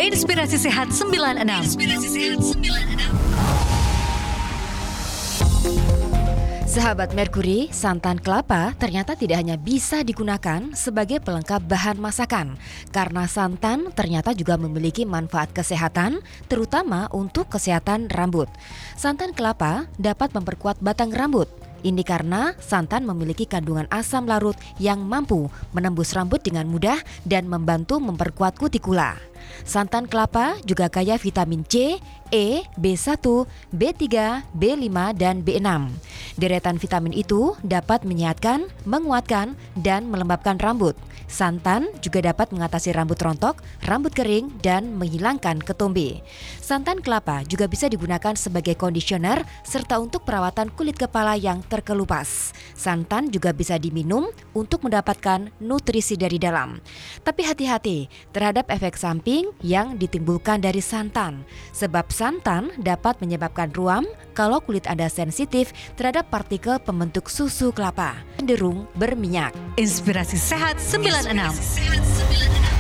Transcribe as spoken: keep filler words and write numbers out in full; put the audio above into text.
Inspirasi Sehat sembilan enam. Inspirasi Sehat sembilan enam. Sahabat Merkuri, santan kelapa ternyata tidak hanya bisa digunakan sebagai pelengkap bahan masakan, karena santan ternyata juga memiliki manfaat kesehatan, terutama untuk kesehatan rambut. Santan kelapa dapat memperkuat batang rambut. Ini karena santan memiliki kandungan asam larut yang mampu menembus rambut dengan mudah dan membantu memperkuat kutikula. Santan kelapa juga kaya vitamin C, E, B satu, B tiga, B lima, dan B enam. Deretan vitamin itu dapat menyehatkan, menguatkan, dan melembabkan rambut. Santan juga dapat mengatasi rambut rontok, rambut kering, dan menghilangkan ketombe. Santan kelapa juga bisa digunakan sebagai conditioner serta untuk perawatan kulit kepala yang terkelupas. Santan juga bisa diminum untuk mendapatkan nutrisi dari dalam. Tapi hati-hati terhadap efek samping yang ditimbulkan dari santan, sebab santan dapat menyebabkan ruam kalau kulit Anda sensitif terhadap partikel pembentuk susu kelapa, cenderung berminyak. Inspirasi Sehat sembilan enam. Inspirasi Sehat sembilan enam.